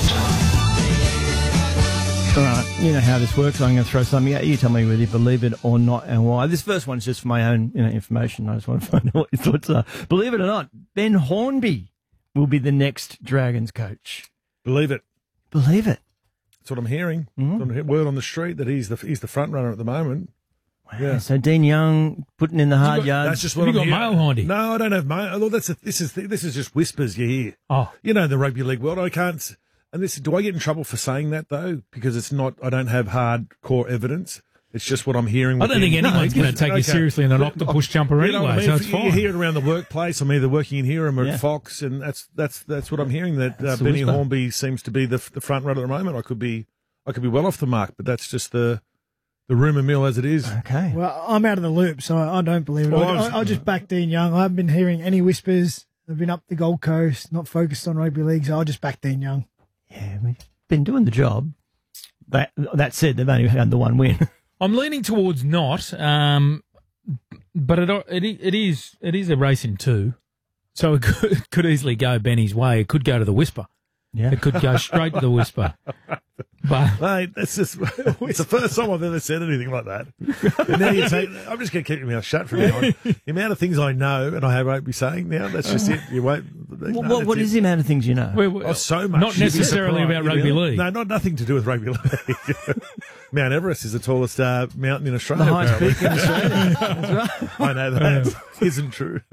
All right, you know how this works. I'm going to throw something at you. Tell me whether you believe it or not and why. This first one's just for my own information. I just want to find out what your thoughts are. Believe it or not, Ben Hornby will be the next Dragons coach. Believe it. Believe it. That's what I'm hearing. Word on the street that he's the front runner at the moment. Wow. Yeah. So Dean Young putting in the hard yards. That's just what I'm got hearing. mail, Horndy? No, I don't have mail. Although this is just whispers you hear. Oh, you know the rugby league world. I can't. And this, do I get in trouble for saying that though? Because it's not. I don't have hardcore evidence. It's just what I'm hearing. I don't think anyone's going to take you seriously in an octopus jumper anyway. So it's fine. You hear it around the workplace. I'm either working in here or at Fox, and that's what I'm hearing. That Benny Hornby seems to be the front runner at the moment. I could be well off the mark, but that's just the rumour mill as it is. Okay. Well, I'm out of the loop, so I don't believe it. I'll just back Dean Young. I haven't been hearing any whispers. I've been up the Gold Coast, not focused on rugby league, so I'll just back Dean Young. Yeah, we've been doing the job. That said, they've only had the one win. I'm leaning towards not, but it is a race in two, so it could easily go Benny's way. It could go to the Whisper. Yeah, it could go straight to the Whisper. But mate, that's just it's the first time I've ever said anything like that. And now I'm just going to keep your mouth shut from now on. The amount of things I know and I won't be saying now, that's just it. You won't. What is the amount of things you know? So much. Not necessarily about rugby league. No, nothing to do with rugby league. Mount Everest is the tallest mountain in Australia. The highest peak in Australia. That's right. I know that isn't true.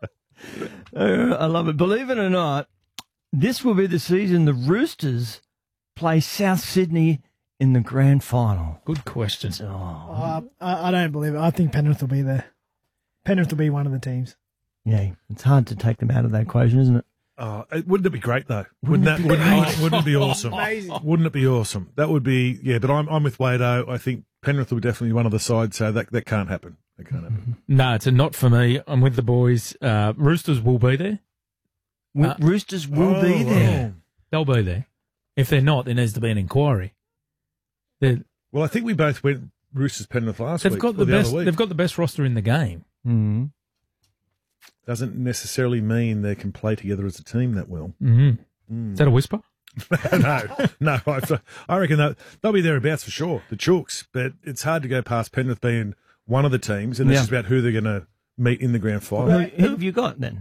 I love it. Believe it or not, this will be the season the Roosters play South Sydney in the grand final. Good question. I don't believe it. I think Penrith will be there. Penrith will be one of the teams. Yeah, it's hard to take them out of that equation, isn't it? Wouldn't it be great though? Wouldn't it be awesome? Amazing. Wouldn't it be awesome? That would be But I'm with Wado. I think Penrith will be definitely one of the sides. So that can't happen. That can't happen. No, it's a not for me. I'm with the boys. Roosters will be there. Roosters will be there. They'll be there. If they're not, there needs to be an inquiry. Well, I think we both went Roosters Penrith last week. They've got the best roster in the game. Mm-hmm. Doesn't necessarily mean they can play together as a team that well. Mm-hmm. Is that a whisper? No. I reckon that they'll be thereabouts for sure. The Chooks, but it's hard to go past Penrith being one of the teams, and it's just about who they're going to meet in the grand final. Who have you got then?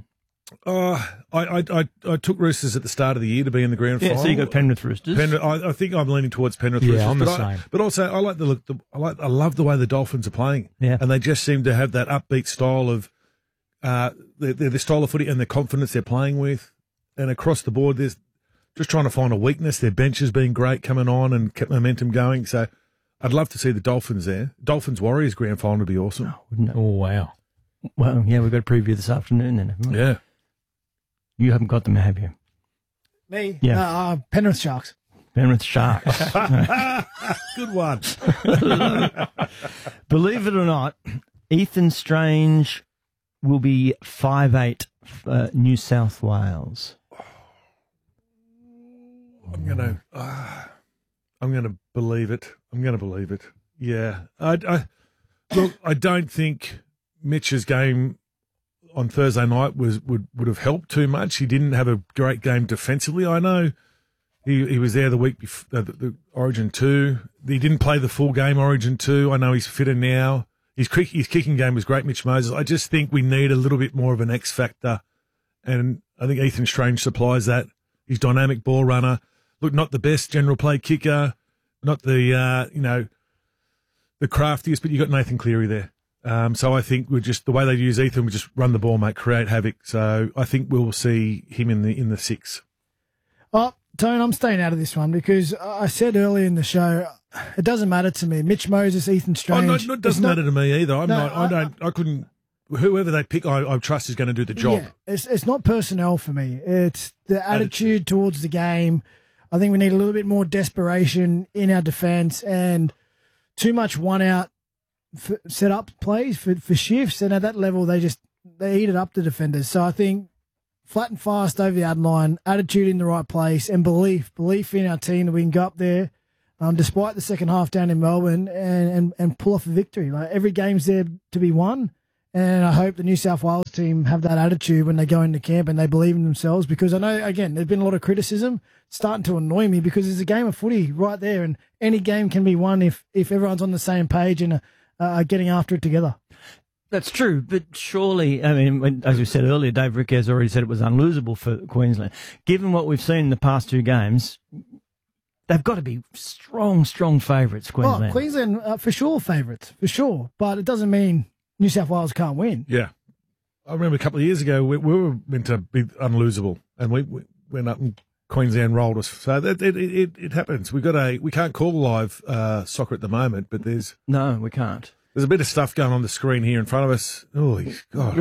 I took Roosters at the start of the year to be in the grand final. So you got Penrith Roosters. I think I'm leaning towards Penrith Roosters. Yeah, I'm the same. But also, I like I love the way the Dolphins are playing. Yeah, and they just seem to have that upbeat style of their style of footy and the confidence they're playing with. And across the board, there's just trying to find a weakness. Their bench has been great coming on and kept momentum going. So I'd love to see the Dolphins there. Dolphins Warriors grand final would be awesome. Oh wow! Well, yeah, we've got a preview this afternoon then. Yeah. You haven't got them, have you? Me? Yeah. Penrith Sharks. Penrith Sharks. Good one. Believe it or not, Ethan Strange will be 5'8" for New South Wales. I'm gonna believe it. I'm gonna believe it. Yeah. I don't think Mitch's game on Thursday night would have helped too much. He didn't have a great game defensively. I know He was there the week before the Origin 2. He didn't play the full game Origin 2. I know he's fitter now. His kicking game was great, Mitch Moses. I just think we need a little bit more of an X factor, and I think Ethan Strange supplies that. He's dynamic ball runner. Look, not the best general play kicker, not the the craftiest, but you got Nathan Cleary there. So I think the way they use Ethan, we just run the ball, mate, create havoc. So I think we'll see him in the 6. Oh, Tone, I'm staying out of this one because I said earlier in the show, it doesn't matter to me. Mitch Moses, Ethan Strange. It doesn't matter to me either. I couldn't. Whoever they pick, I trust is going to do the job. Yeah, it's not personnel for me. It's the attitude towards the game. I think we need a little bit more desperation in our defence and too much one-out set up plays for shifts. And at that level, they eat it up, the defenders. So I think flat and fast over the ad line, attitude in the right place, and belief in our team that we can go up there, despite the second half down in Melbourne, and pull off a victory. Like, every game's there to be won. And I hope the New South Wales team have that attitude when they go into camp and they believe in themselves, because I know, again, there's been a lot of criticism starting to annoy me because there's a game of footy right there, and any game can be won if everyone's on the same page and are getting after it together. That's true, but surely, I mean, as we said earlier, Dave Ricketts already said it was unlosable for Queensland. Given what we've seen in the past 2 games, they've got to be strong favourites, Queensland. Oh, Queensland, for sure, favourites, for sure. But it doesn't mean New South Wales can't win. Yeah. I remember a couple of years ago, we were meant to be unlosable, and we went up and Queensland rolled us. So it happens. We can't call live soccer at the moment, but No, we can't. There's a bit of stuff going on the screen here in front of us. Oh, God.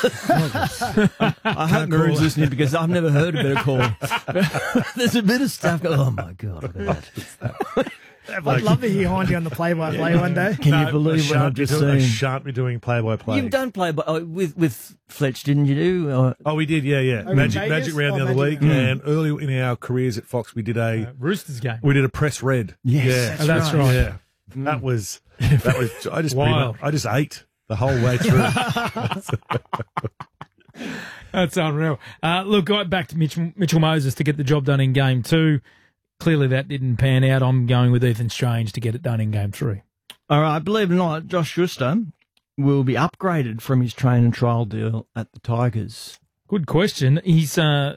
I hope Maroon's listening because I've never heard a better call. There's a bit of stuff going on. Oh, my God. Look at that. I'd love to hear Hindy on the play-by-play one day. Can you believe what I've just seen? I shan't be doing play-by-play. You've done play-by with Fletch, didn't you do? Oh, we did, yeah. Magic round the other week. And early in our careers at Fox, we did a Roosters game. We did a press red. Yes, yeah, that's right. Yeah. That was I just ate the whole way through. That's unreal. Look, back to Mitchell Moses to get the job done in game 2. Clearly that didn't pan out. I'm going with Ethan Strange to get it done in game 3. All right, believe it or not, Josh Schuster will be upgraded from his train and trial deal at the Tigers. Good question. He's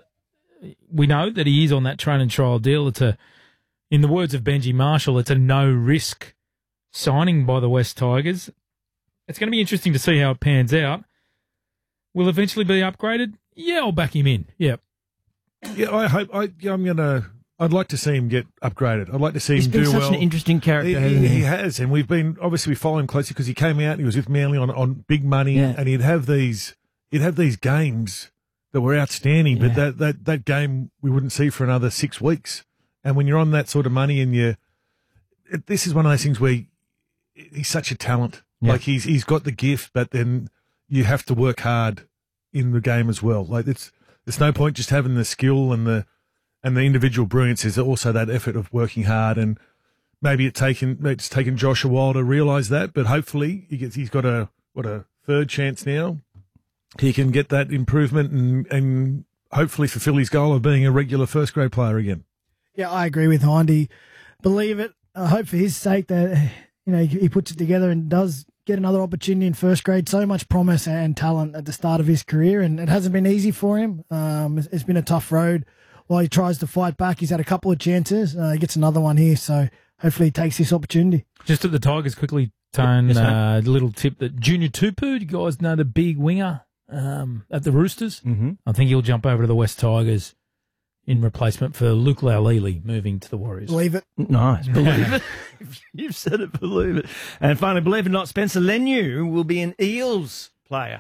we know that he is on that train and trial deal. In the words of Benji Marshall, it's a no-risk signing by the West Tigers. It's going to be interesting to see how it pans out. Will eventually be upgraded? Yeah, I'll back him in. Yeah. Yeah, I hope. I'd like to see him get upgraded. I'd like to see him do well. He's been such an interesting character. He has, and we follow him closely because he came out and he was with Manly on big money, and he'd have these games that were outstanding, but that game we wouldn't see for another 6 weeks. And when you're on that sort of money, and this is one of those things where he's such a talent. Yeah. Like he's got the gift, but then you have to work hard in the game as well. Like there's no point just having the skill and the individual brilliance. Is also that effort of working hard, and maybe it's taken Josh a while to realise that, but hopefully he's got a third chance now. He can get that improvement and hopefully fulfil his goal of being a regular first grade player again. Yeah, I agree with Hindy. Believe it. I hope for his sake that he puts it together and does get another opportunity in first grade. So much promise and talent at the start of his career, and it hasn't been easy for him. It's been a tough road. While he tries to fight back, he's had a couple of chances. He gets another one here, so hopefully he takes this opportunity. Just at the Tigers, quickly, Tone, a little tip that Junior Tupu, you guys know the big winger at the Roosters? Mm-hmm. I think he'll jump over to the West Tigers in replacement for Luke Laulili moving to the Warriors. Believe it. Nice. Believe it. You've said it, believe it. And finally, believe it or not, Spencer Leniu will be an Eels player.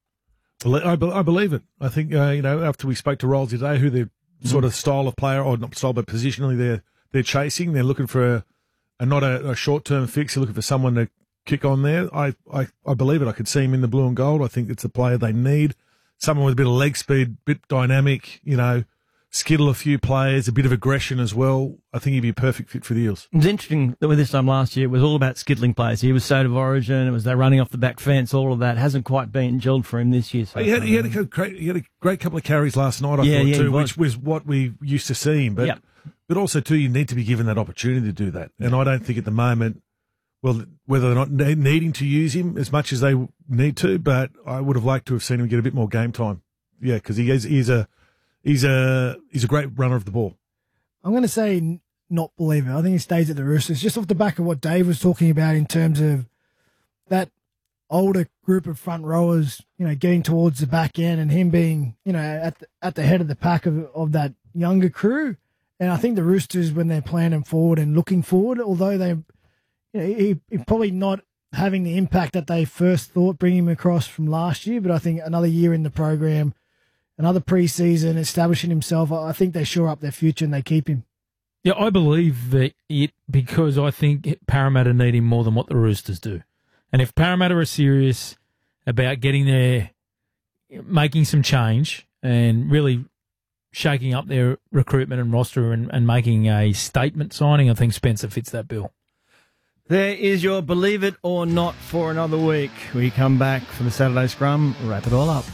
I believe it. I think, after we spoke to Rolls today, who they're sort of style of player, or not style, but positionally they're chasing. They're looking for not a short-term fix. They're looking for someone to kick on there. I believe it. I could see him in the blue and gold. I think it's a player they need. Someone with a bit of leg speed, bit dynamic, skittle a few players, a bit of aggression as well. I think he'd be a perfect fit for the Eels. It was interesting that with this time last year, it was all about skittling players. He was State of Origin, it was they running off the back fence, all of that. Hasn't quite been gelled for him this year. So he had a great couple of carries last night, I thought, too, which was what we used to see him. But But also, too, you need to be given that opportunity to do that. And I don't think at the moment, well, whether they're not needing to use him as much as they need to, but I would have liked to have seen him get a bit more game time. Yeah, because he's a great runner of the ball. I'm going to say not believe it. I think he stays at the Roosters, just off the back of what Dave was talking about in terms of that older group of front rowers, getting towards the back end and him being, at the head of the pack of that younger crew. And I think the Roosters, when they're planning forward and looking forward, although they, he probably not having the impact that they first thought bringing him across from last year, but I think another year in the program, another preseason, establishing himself, I think they shore up their future and they keep him. Yeah, I believe that because I think Parramatta need him more than what the Roosters do. And if Parramatta are serious about getting there, making some change and really shaking up their recruitment and roster and making a statement signing, I think Spencer fits that bill. There is your Believe It or Not for another week. We come back for the Saturday Scrum, wrap it all up.